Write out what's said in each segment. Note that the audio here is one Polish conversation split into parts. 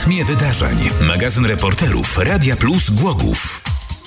rytmie wydarzeń. Magazyn reporterów Radia Plus Głogów.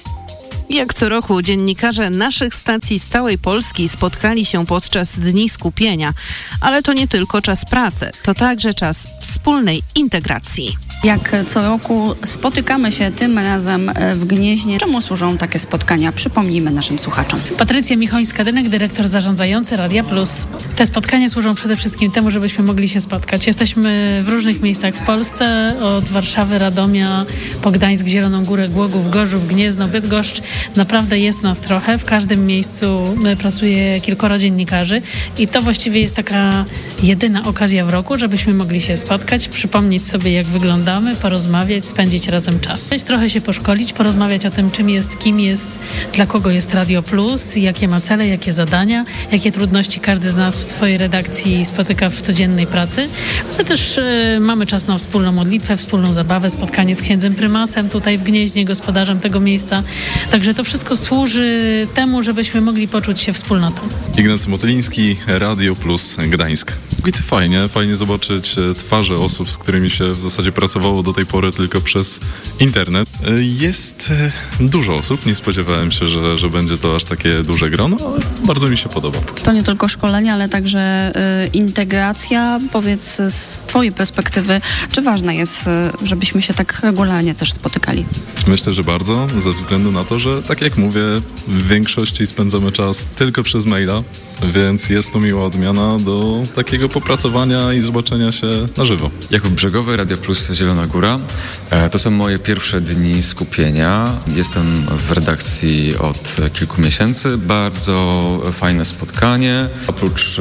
Jak co roku dziennikarze naszych stacji z całej Polski spotkali się podczas Dni Skupienia. Ale to nie tylko czas pracy, to także czas wspólnej integracji. Jak co roku spotykamy się tym razem w Gnieźnie. Czemu służą takie spotkania? Przypomnijmy naszym słuchaczom. Patrycja Michońska-Dynek, dyrektor zarządzający Radia Plus. Te spotkania służą przede wszystkim temu, żebyśmy mogli się spotkać. Jesteśmy w różnych miejscach w Polsce, od Warszawy, Radomia, po Gdańsk, Zieloną Górę, Głogów, Gorzów, Gniezno, Bydgoszcz. Naprawdę jest nas trochę. W każdym miejscu pracuje kilkoro dziennikarzy i to właściwie jest taka jedyna okazja w roku, żebyśmy mogli się spotkać, przypomnieć sobie, jak wyglądamy, porozmawiać, spędzić razem czas. Trochę się poszkolić, porozmawiać o tym, czym jest, kim jest, dla kogo jest Radio Plus, jakie ma cele, jakie zadania, jakie trudności każdy z nas w swojej redakcji spotyka w codziennej pracy, ale też mamy czas na wspólną modlitwę, wspólną zabawę, spotkanie z księdzem prymasem tutaj w Gnieźnie, gospodarzem tego miejsca. Także to wszystko służy temu, żebyśmy mogli poczuć się wspólnotą. Ignacy Motyliński, Radio Plus Gdańsk. Fajnie zobaczyć twarze osób, z którymi się w zasadzie pracowało do tej pory tylko przez internet. Jest dużo osób, nie spodziewałem się, że będzie to aż takie duże grono, ale bardzo mi się podoba. To nie tylko szkolenie, ale także integracja. Powiedz z twojej perspektywy, czy ważne jest, żebyśmy się tak regularnie też spotykali? Myślę, że bardzo, ze względu na to, że tak jak mówię, w większości spędzamy czas tylko przez maila, więc jest to miła odmiana do takiego popracowania i zobaczenia się na żywo. Jakub Brzegowy, Radio Plus Zielona Góra. To są moje pierwsze dni skupienia. Jestem w redakcji od kilku miesięcy. Bardzo fajne spotkanie. Oprócz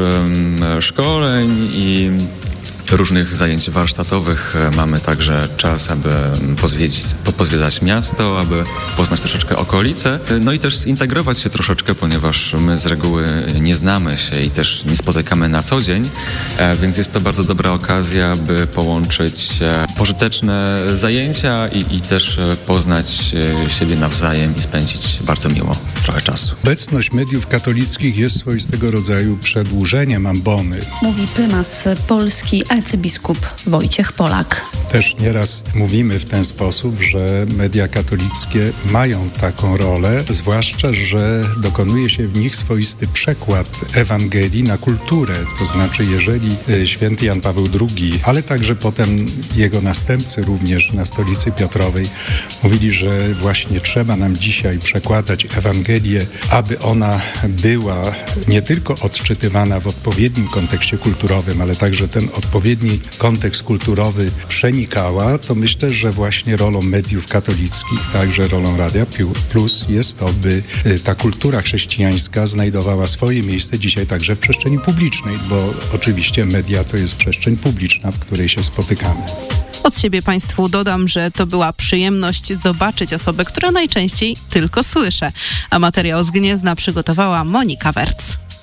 szkoleń i różnych zajęć warsztatowych mamy także czas, aby pozwiedzać miasto, aby poznać troszeczkę okolice, no i też zintegrować się troszeczkę, ponieważ my z reguły nie znamy się i też nie spotykamy na co dzień, więc jest to bardzo dobra okazja, by połączyć pożyteczne zajęcia i też poznać siebie nawzajem i spędzić bardzo miło trochę czasu. Obecność mediów katolickich jest swoistego rodzaju przedłużeniem ambony. Mówi prymas Polski, arcybiskup Wojciech Polak. Też nieraz mówimy w ten sposób, że media katolickie mają taką rolę, zwłaszcza, że dokonuje się w nich swoisty przekład Ewangelii na kulturę. To znaczy, jeżeli święty Jan Paweł II, ale także potem jego następcy również na Stolicy Piotrowej mówili, że właśnie trzeba nam dzisiaj przekładać Ewangelię, aby ona była nie tylko odczytywana w odpowiednim kontekście kulturowym, ale także ten odpowiedni kontekst kulturowy przenikała, to myślę, że właśnie rolą mediów katolickich, także rolą Radia Plus jest to, by ta kultura chrześcijańska znajdowała swoje miejsce dzisiaj także w przestrzeni publicznej, bo oczywiście media to jest przestrzeń publiczna, w której się spotykamy. Od siebie Państwu dodam, że to była przyjemność zobaczyć osobę, którą najczęściej tylko słyszę. A materiał z Gniezna przygotowała Monika Werc.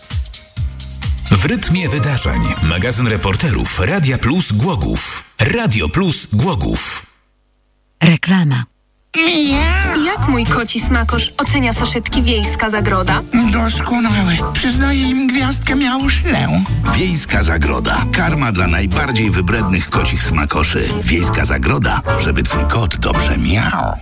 W rytmie wydarzeń. Magazyn reporterów Radia Plus Głogów. Radio Plus Głogów. Reklama. Jak mój koci smakosz ocenia saszetki Wiejska Zagroda? Doskonałe. Przyznaję im gwiazdkę miałuszlę. Wiejska Zagroda. Karma dla najbardziej wybrednych kocich smakoszy. Wiejska Zagroda, żeby twój kot dobrze miał.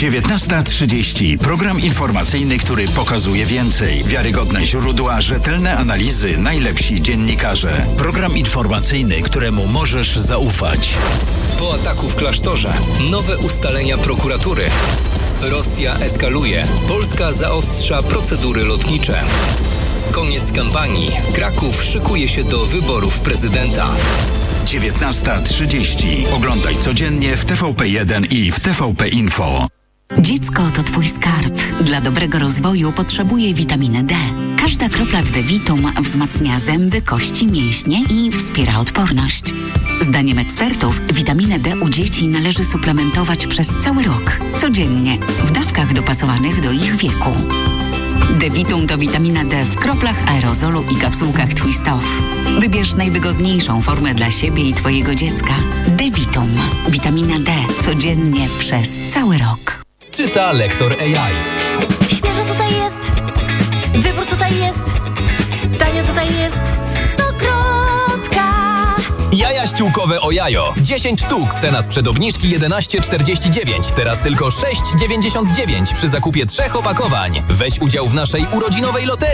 19:30. Program informacyjny, który pokazuje więcej. Wiarygodne źródła, rzetelne analizy, najlepsi dziennikarze. Program informacyjny, któremu możesz zaufać. Po ataku w klasztorze. Nowe ustalenia prokuratury. Rosja eskaluje. Polska zaostrza procedury lotnicze. Koniec kampanii. Kraków szykuje się do wyborów prezydenta. 19:30. Oglądaj codziennie w TVP1 i w TVP Info. Dziecko to twój skarb. Dla dobrego rozwoju potrzebuje witaminy D. Każda kropla w D-Vitum wzmacnia zęby, kości, mięśnie i wspiera odporność. Zdaniem ekspertów witaminę D u dzieci należy suplementować przez cały rok. Codziennie, w dawkach dopasowanych do ich wieku. D-Vitum to witamina D w kroplach, aerozolu i kapsułkach Twist Off. Wybierz najwygodniejszą formę dla siebie i twojego dziecka. D-Vitum. Witamina D. Codziennie przez cały rok. Czyta lektor AI. Świeżo tutaj jest, wybór tutaj jest, tanio tutaj jest, Stokrotka. Jaja ściółkowe Ojajo. 10 sztuk. Cena sprzed obniżki 11,49. Teraz tylko 6,99 przy zakupie 3 opakowań. Weź udział w naszej urodzinowej loterii.